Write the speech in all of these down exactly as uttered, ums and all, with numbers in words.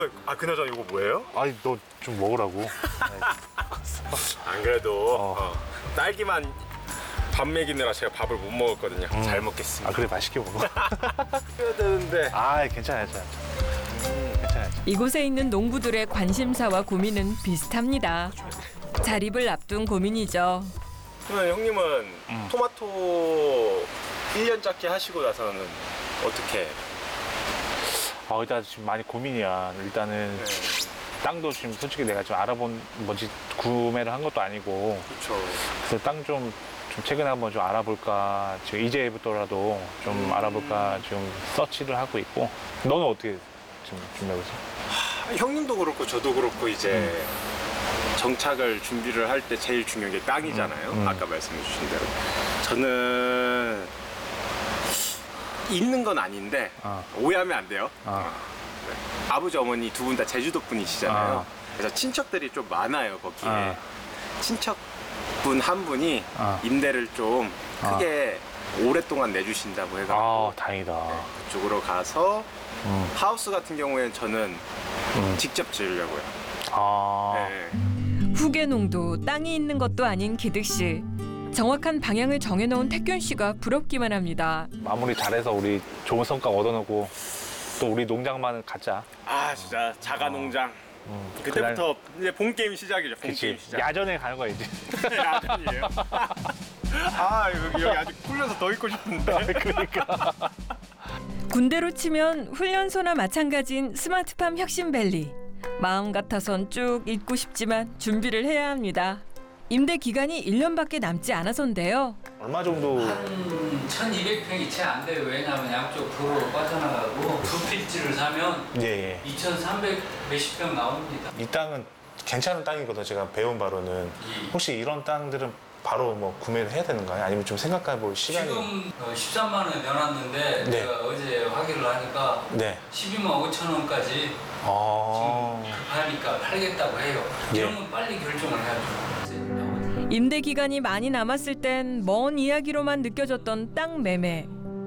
아 그나저나 이거 뭐예요? 아니 너 좀 먹으라고. 안 그래도 어. 어, 딸기만 밥 먹이느라 제가 밥을 못 먹었거든요. 음. 잘 먹겠습니다. 아 그래 맛있게 먹어. 해야 되는데. 아 괜찮아 괜찮아. 음, 괜찮아. 이곳에 있는 농부들의 관심사와 고민은 비슷합니다. 자립을 앞둔 고민이죠. 그러면 형님은 음. 토마토 일 년 짝게 하시고 나서는 어떻게? 아 일단 지금 많이 고민이야. 일단은 네. 땅도 지금 솔직히 내가 좀 알아본 뭐지 구매를 한 것도 아니고 그렇죠. 그래서 땅 좀 좀 최근에 한번 좀 알아볼까 지금 이제부터라도 좀 음. 알아볼까 지금 서치를 하고 있고. 너는 어떻게 지금 준비하고 있어? 아, 형님도 그렇고 저도 그렇고 이제 음. 정착을 준비를 할 때 제일 중요한 게 땅이잖아요. 음, 음. 아까 말씀해 주신 대로. 저는 있는 건 아닌데 아. 오해하면 안 돼요. 아. 네. 아버지 어머니 두 분 다 제주도 분이시잖아요. 아. 그래서 친척들이 좀 많아요 거기에. 아. 친척분 한 분이 아. 임대를 좀 아. 크게 오랫동안 내주신다고 해가지고 아 다행이다. 네, 그쪽으로 가서 음. 하우스 같은 경우에는 저는 음. 직접 지으려고요. 아. 네. 후계농도 땅이 있는 것도 아닌 기득 씨. 정확한 방향을 정해놓은 태균 씨가 부럽기만 합니다. 마무리 잘해서 우리 좋은 성과 얻어내고 또 우리 농장만 갖자. 아 진짜 자가 농장. 음, 그때부터 이제 본 게임 시작이죠. 본 그치. 게임 시작. 야전에 가는 거야 이제. 야전이에요. 아 여기, 여기 아직 풀려서 더 있고 싶은데. 그러니까. 군대로 치면 훈련소나 마찬가지인 스마트팜 혁신밸리. 마음 같아선 쭉 있고 싶지만 준비를 해야 합니다. 임대 기간이 일 년밖에 남지 않아서인데요. 얼마 정도? 한 천이백 평이 채 안 돼요. 왜냐하면 양쪽 도로로 빠져나가고 두 필지를 사면 예, 예. 이천삼백 몇십 평 나옵니다. 이 땅은 괜찮은 땅이거든. 제가 배운 바로는. 예. 혹시 이런 땅들은 바로 뭐 구매를 해야 되는가요? 아니면 좀 생각해 볼 시간이? 지금 어, 십삼만 원에 내놨는데 네. 제가 어제 확인을 하니까 네. 십이만 오천 원까지 아. 지금 급하니까 팔겠다고 해요. 예. 그러면 빨리 결정을 해야죠. 임대 기간이 많이 남았을 땐 먼 이야기로만 느껴졌던 땅 매매.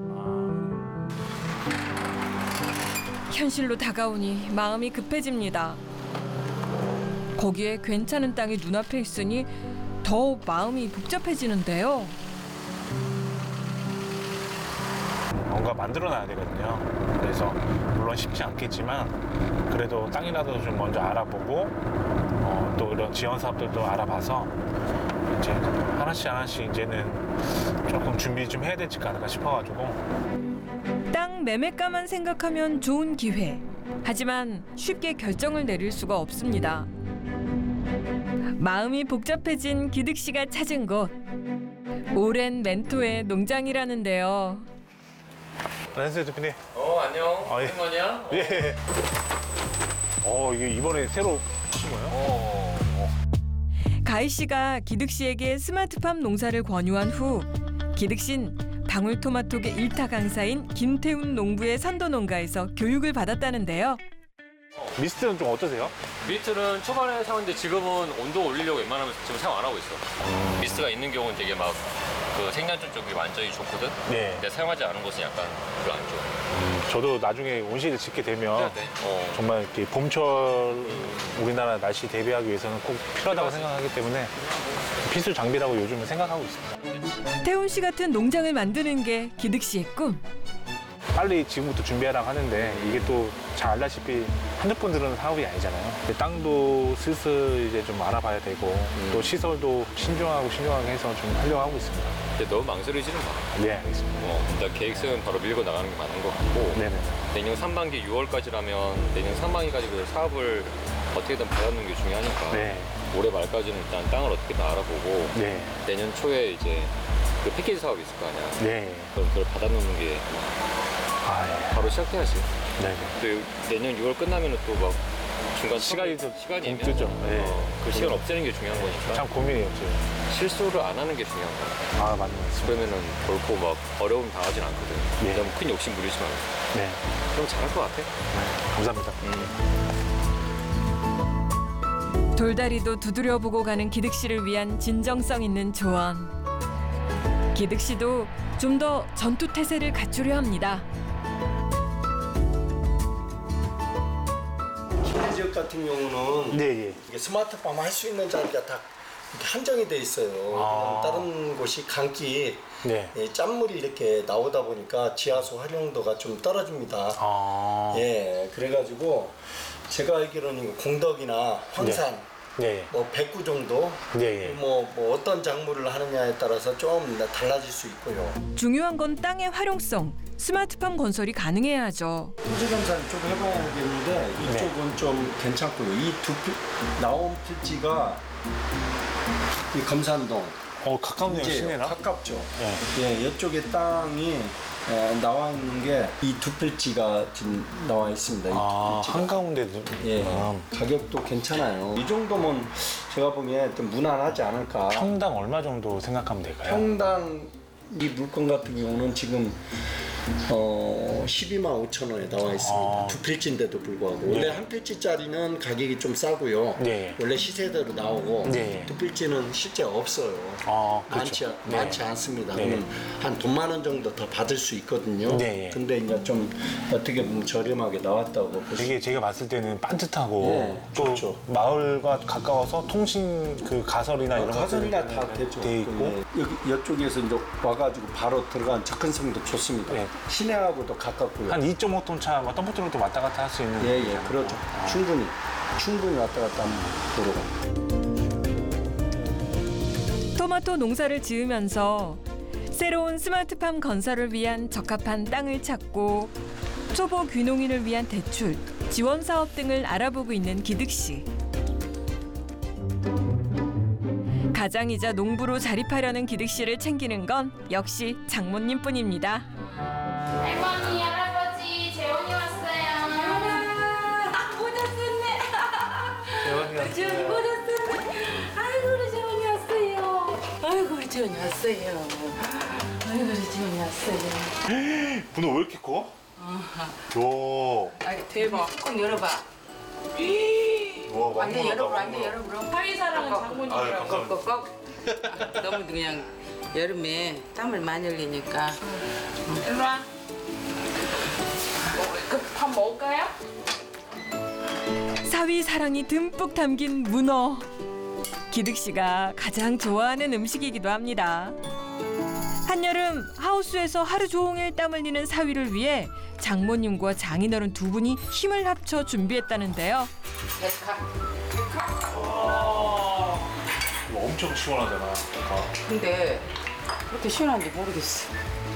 현실로 다가오니 마음이 급해집니다. 거기에 괜찮은 땅이 눈앞에 있으니 더 마음이 복잡해지는데요. 뭔가 만들어놔야 되거든요. 그래서 물론 쉽지 않겠지만 그래도 땅이라도 좀 먼저 알아보고 어, 또 이런 지원 사업들도 알아봐서 이제 하나씩 하나씩 이제는 조금 준비 좀 해야 되지 않을까 싶어가지고. 땅 매매가만 생각하면 좋은 기회. 하지만 쉽게 결정을 내릴 수가 없습니다. 마음이 복잡해진 기득 씨가 찾은 곳. 오랜 멘토의 농장이라는데요. 안녕하세요 대표님. 어 안녕. 아, 예. 오랜만이야. 예. 어 이게 이번에 새로 하신 거예요? 어. 가희 씨가 기득 씨에게 스마트팜 농사를 권유한 후 기득 씨는 방울토마토계 일타 강사인 김태훈 농부의 선도 농가에서 교육을 받았다는데요. 미스트는 좀 어떠세요? 미스트는 초반에 사는데 지금은 온도 올리려고 웬만하면 지금 사용 안 하고 있어. 미스트가 있는 경우는 되게 막 그 생장점 쪽이 완전히 좋거든. 네. 근데 사용하지 않은 것은 약간 별로 안 좋아. 음, 저도 나중에 온실을 짓게 되면 해야 돼. 어. 정말 이렇게 봄철 우리나라 날씨 대비하기 위해서는 꼭 필요하다고 생각하기 때문에 필수 장비라고 요즘은 생각하고 있습니다. 태훈 씨 같은 농장을 만드는 게 기득 씨의 꿈. 빨리 지금부터 준비하라고 하는데 이게 또 잘 알다시피 한두 번 들은 사업이 아니잖아요. 근데 땅도 슬슬 이제 좀 알아봐야 되고 음. 또 시설도 신중하고 신중하게 해서 좀 하려고 하고 있습니다. 근데 너무 망설이지는 마. 네, 알겠습니다. 어, 일단 계획서는 바로 밀고 나가는 게 맞는 것 같고 네네. 내년 상반기 유월까지라면 내년 상반기까지 그 사업을 어떻게든 받아놓는 게 중요하니까 네. 올해 말까지는 일단 땅을 어떻게든 알아보고 네. 내년 초에 이제 그 패키지 사업이 있을 거 아니야. 네. 그럼 그걸 받아놓는 게 아, 예. 바로 시작해야지. 네네. 또 내년 유월 끝나면은 또 막 중간 시간이 텀- 또 시간이 붕 애매하잖아. 뜨죠. 네. 어, 그 시간 없애는 게 중요한 거니까 참 고민이에요, 지금. 실수를 안 하는 게 중요한 거야. 아, 맞는 말씀. 그러면은 결코 막 어려움 당하진 않거든. 네. 너무 큰 욕심 부리지 말고. 네. 그럼 잘할 것 같아. 감사합니다. 음. 돌다리도 두드려보고 가는 기득 씨를 위한 진정성 있는 조언. 기득 씨도 좀 더 전투 태세를 갖추려 합니다. 지역 같은 경우는 네, 예. 이게 스마트팜 할 수 있는 자리가 다 이렇게 한정이 돼 있어요. 아. 다른 곳이 강기 네. 예, 짠물이 이렇게 나오다 보니까 지하수 활용도가 좀 떨어집니다. 아. 예, 그래가지고 제가 알기로는 공덕이나 황산, 네. 뭐 백구 정도, 네, 예. 뭐, 뭐 어떤 작물을 하느냐에 따라서 좀 달라질 수 있고요. 중요한 건 땅의 활용성. 스마트팜 건설이 가능해야 하죠. 토지 검사를 좀 해봐야겠는데 이쪽은 좀 괜찮고요. 이 두 나온 필지가 이 검산동 어, 가깝네요, 이제 시내랑. 가깝죠. 네. 예, 이쪽에 땅이 에, 나와 있는 게 이 두 필지가 지금 나와 있습니다. 이 두 아, 필지가. 한가운데도. 예, 아, 가격도 괜찮아요. 이 정도면 제가 보기엔 좀 무난하지 않을까. 평당 얼마 정도 생각하면 될까요? 평당 이 물건 같은 경우는 지금 어, 십이만 오천 원에 나와 있습니다. 아. 두 필지인데도 불구하고 원래 한 필지짜리는 가격이 좀 싸고요. 네. 원래 시세대로 나오고 네. 두 필지는 실제 없어요. 아, 많지, 그렇죠. 않- 많지 않습니다. 네. 한 돈 만 원 정도 더 받을 수 있거든요. 네. 근데 이제 좀 어떻게 보면 저렴하게 나왔다고 보시 되게 제가 봤을 때는 반듯하고 네, 또 좋죠. 마을과 가까워서 통신 그 가설이나 이런 가설이나 것들이 다 되죠. 돼 있고 네. 여기 이쪽에서 이제 와가지고 바로 들어간 접근성도 좋습니다. 네. 시내하고도 가깝고요. 한 이 점 오 톤 차, 뭐 덤프트럭도 왔다 갔다 할 수 있는. 예, 예, 그렇죠. 충분히, 충분히 왔다 갔다 하는 도로가. 토마토 농사를 지으면서 새로운 스마트팜 건설을 위한 적합한 땅을 찾고 초보 귀농인을 위한 대출, 지원 사업 등을 알아보고 있는 기득 씨. 가장이자 농부로 자립하려는 기득 씨를 챙기는 건 역시 장모님뿐입니다. 할머니, 할아버지, 재원이 왔어요. 아, 모자 썼네. 재원이가 재원이 모자 썼네. 아이고, 우리 재원이 왔어요. 아이고, 우리 재원이 왔어요. 아이고, 우리 재원이 왔어요. 문어 왜 이렇게 커? 와, 아, 대박. 꼭 열어봐. 와, 완전 왕문어다, 열어보라, 완전 왕문어. 열어보라. 사위사랑은 아유, 장모님이라고. 감사합니다. 꼭꼭. 너무 그냥 여름에 땀을 많이 흘리니까. 일로 와. 밥 먹을까요? 사위 사랑이 듬뿍 담긴 문어. 기득 씨가 가장 좋아하는 음식이기도 합니다. 한여름 하우스에서 하루 종일 땀 흘리는 사위를 위해 장모님과 장인어른 두 분이 힘을 합쳐 준비했다는데요. 이거 엄청 시원하잖아. 근데 그렇게 시원한지 모르겠어.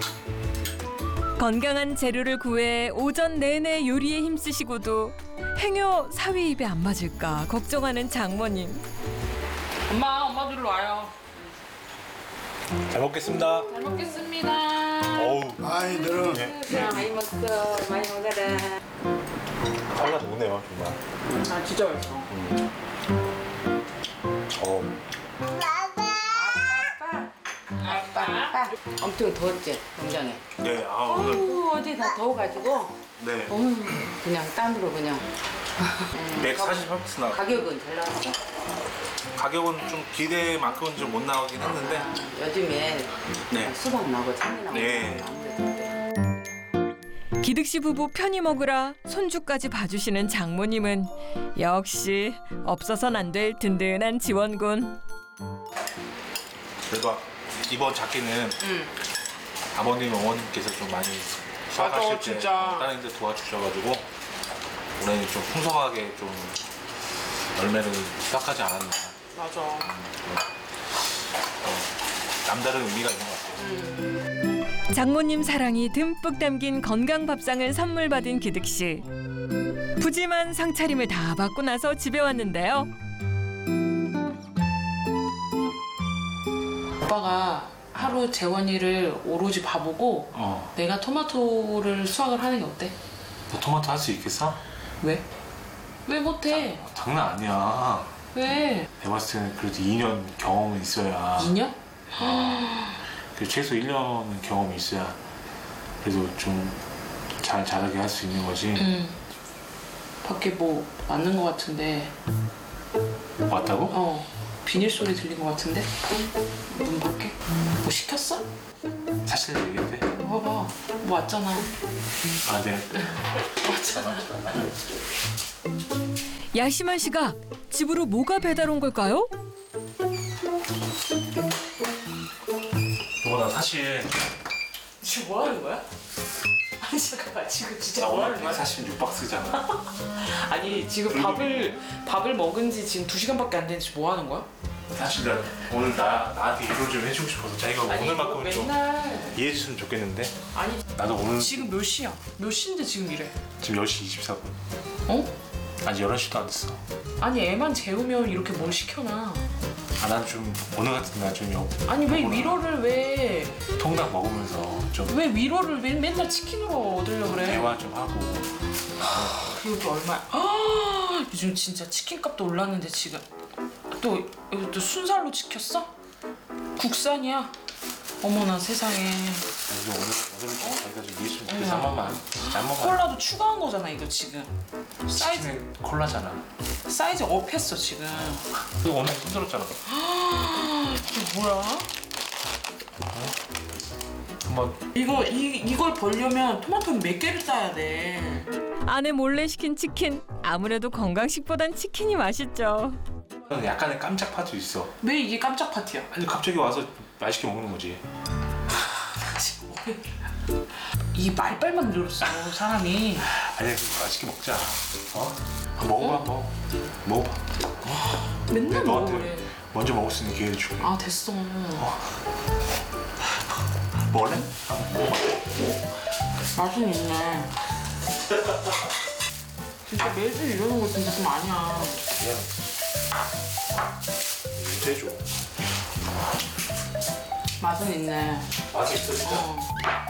건강한 재료를 구해 오전 내내 요리에 힘쓰시고도 행여 사위 입에 안 맞을까 걱정하는 장모님. 엄마, 엄마들로 와요. 잘 먹겠습니다. 잘 먹겠습니다. 어우, 아이들은 자, 많이 먹어. 많이 먹어라. 잘라 먹네요, 정말. 아, 진짜 맛있어. 어, 아빠, 아빠. 엄청 더웠지, 농장에. 네, 아 오늘 어우, 어제 다 더워가지고. 네 어우, 그냥 땀으로 그냥. 백사십팔 피스 나. 가격은 잘 나왔어. 가격은 좀 기대만큼은 좀 못 나오긴 했는데. 요즘에 네. 수박 나고 참이 나고. 네. 기득 씨 부부 편히 먹으라 손주까지 봐주시는 장모님은 역시 없어선 안 될 든든한 지원군. 그래도 이번 작기는 응. 아버님, 어머님께서 좀 많이 수확하실 때 진짜. 다른 데 도와주셔가지고 올해는 좀 풍성하게 좀 열매를 수확하지 않았나. 맞아. 어, 남다른 의미가 있는 것 같아요. 장모님 사랑이 듬뿍 담긴 건강 밥상을 선물 받은 기득 씨. 푸짐한 상차림을 다 받고 나서 집에 왔는데요. 오빠가 하루 재원이를 오로지 봐보고 어, 내가 토마토를 수확을 하는 게 어때? 너 토마토 할 수 있겠어? 왜? 왜 못해? 장난 아니야. 왜? 내가 봤을 때는 그래도 이 년 경험은 있어야. 이 년? 그 최소 일 년은 경험이 있어야 그래도 좀 잘 자라게 할 수 있는 거지. 응. 밖에 뭐 맞는 것 같은데. 맞다고? 어. 비닐 소리 들린 것 같은데? 문 밖에? 뭐 시켰어? 사실 얘기해도 돼? 봐봐. 뭐 왔잖아. 아, 네. 왔잖아. 야심한 시각, 집으로 뭐가 배달 온 걸까요? 이거 나 사실 지금 뭐 하는 거야? 아니 잠깐만 지금 진짜 뭐 하는 거야? 백사십육 박스잖아. 아니 지금 밥을 밥을 먹은 지 지금 두 시간밖에 안 됐는데 뭐 하는 거야? 사실 나 오늘 나 나한테 이걸 좀 해주고 싶어서 자기가 오늘만큼은 좀 맨날 이해해줬으면 좋겠는데 아니 나도 오늘 지금 몇 시야? 몇 시인데 지금 이래? 지금 열 시 이십사 분. 어? 아직 열한 시도 안 됐어. 아니 애만 재우면 이렇게 뭘 시켜놔? 아, 난 좀 오늘 같은 날 좀 아니 왜 위로를 왜 왜 통닭 먹으면서 좀 위로를 왜 맨날 치킨으로 얻으려 그래? 대화 좀 하고. 이것도 얼마야? 아 요즘 진짜 치킨값도 올랐는데 지금 또 이것도 순살로 시켰어? 국산이야? 어머나 세상에. 그래서 오늘 오늘 좀 자기가 좀 이해해주면 좋겠어. 한 번만. 진짜 한 번만. 콜라도 추가한 거잖아 이거 지금. 사이즈 치킨은 콜라잖아. 사이즈 업했어 지금. 이거 오늘 힘들었잖아. 이게 뭐야? 한번 이거 이 이걸 벌려면 토마토는 몇 개를 따야 돼? 아내 몰래 시킨 치킨. 아무래도 건강식보단 치킨이 맛있죠. 약간의 깜짝 파도 있어. 왜 이게 깜짝 파티야? 아니 갑자기 와서 맛있게 먹는 거지. 이 말빨만 늘었어 사람이. 아니 맛있게 먹자. 어? 한번 먹어봐. 한번 먹어봐. 맨날 먹어 너한테 그래. 먼저 먹을 수 있는 기회를 줄게. 아 됐어. 먹을래? 맛은 있네. 진짜 매일 이러는 거 진짜 좀 아니야. 그냥 이거 해줘. 맛은 있네. 맛이 있어 진짜. 어,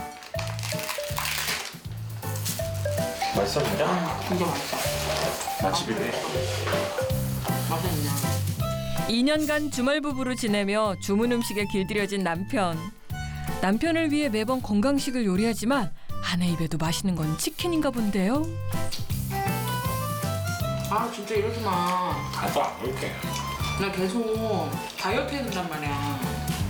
맛있어 진짜? 진짜 맛있어. 맛집이네. 맛은 있네. 이 년간 주말 부부로 지내며 주문 음식에 길들여진 남편. 남편을 위해 매번 건강식을 요리하지만 아내 입에도 맛있는 건 치킨인가 본데요. 아 진짜 이러지 마. 나도 안 먹을게. 나 계속 다이어트 해야 된단 말이야.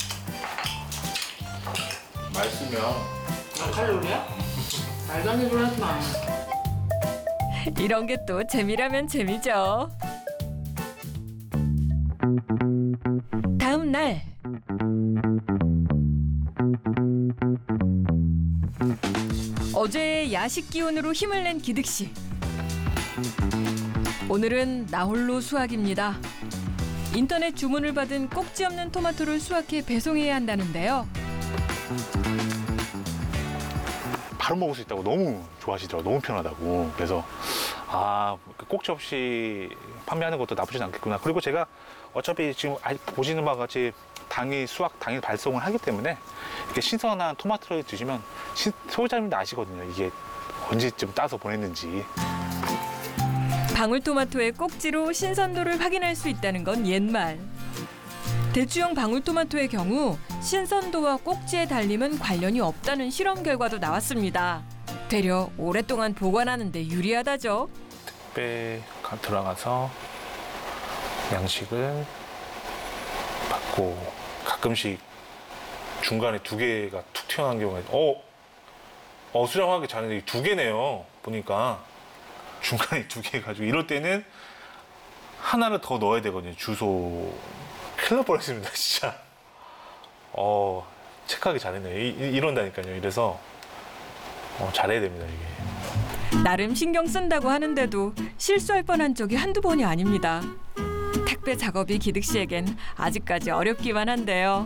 맛있으면 나 칼로리야? 말도 안 되는 소리 하지 마. 이런 게 또 재미라면 재미죠. 다음 날 어제의 야식 기운으로 힘을 낸 기득 씨. 오늘은 나 홀로 수확입니다. 인터넷 주문을 받은 꼭지 없는 토마토를 수확해 배송해야 한다는데요. 바로 먹을 수 있다고 너무 좋아하시더라고. 너무 편하다고. 그래서 아 꼭지 없이 판매하는 것도 나쁘진 않겠구나. 그리고 제가 어차피 지금 보시는 바와 같이 당일 수확 당일 발송을 하기 때문에 이렇게 신선한 토마토를 드시면 신, 소비자님도 아시거든요. 이게 언제쯤 따서 보냈는지. 방울토마토의 꼭지로 신선도를 확인할 수 있다는 건 옛말. 대추형 방울토마토의 경우 신선도와 꼭지의 달림은 관련이 없다는 실험 결과도 나왔습니다. 되려 오랫동안 보관하는 데 유리하다죠. 택배가 들어가서 양식을 받고 가끔씩 중간에 두 개가 툭 튀어나온 경우가 어, 어 수량하게 잘했는데 두 개네요. 보니까 중간에 두 개 가지고 이럴 때는 하나를 더 넣어야 되거든요. 주소 큰일 날 뻔했습니다. 진짜 어 체크하기 잘했네요. 이, 이런다니까요. 이래서 어, 잘해야 됩니다. 이게. 나름 신경 쓴다고 하는데도 실수할 뻔한 적이 한두 번이 아닙니다. 택배 작업이 기득 씨에겐 아직까지 어렵기만 한데요.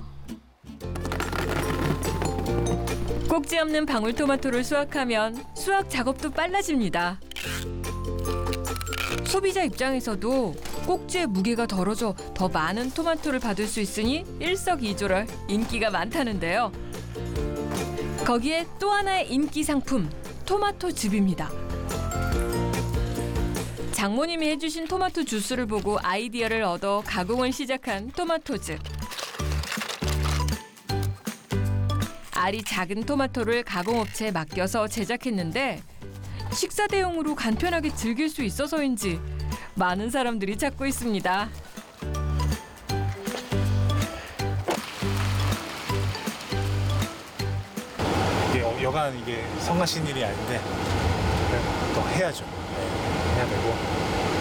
꼭지 없는 방울토마토를 수확하면 수확 작업도 빨라집니다. 소비자 입장에서도 꼭지의 무게가 덜어져 더 많은 토마토를 받을 수 있으니 일석이조로 인기가 많다는데요. 거기에 또 하나의 인기 상품, 토마토즙입니다. 장모님이 해주신 토마토 주스를 보고 아이디어를 얻어 가공을 시작한 토마토즙. 알이 작은 토마토를 가공업체에 맡겨서 제작했는데 식사 대용으로 간편하게 즐길 수 있어서인지 많은 사람들이 찾고 있습니다. 이게 여간 이게 성가신 일이 아닌데 또 해야죠. 네, 해야 되고